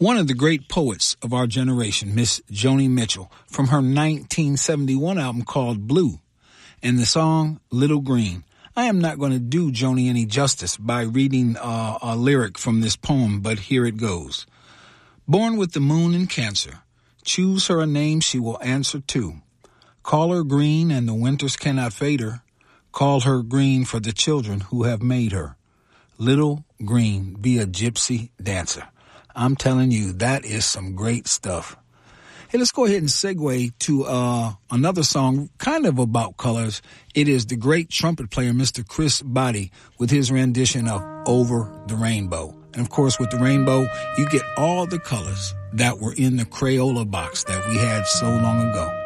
One of the great poets of our generation, Miss Joni Mitchell, from her 1971 album called Blue, and the song Little Green. I am not going to do Joni any justice by reading a lyric from this poem, but here it goes. Born with the moon in Cancer, choose her a name she will answer to. Call her green and the winters cannot fade her. Call her green for the children who have made her. Little green, be a gypsy dancer. I'm telling you, that is some great stuff. Hey, let's go ahead and segue to another song kind of about colors. It is the great trumpet player, Mr. Chris Botti, with his rendition of Over the Rainbow. And, of course, with the rainbow, you get all the colors that were in the Crayola box that we had so long ago.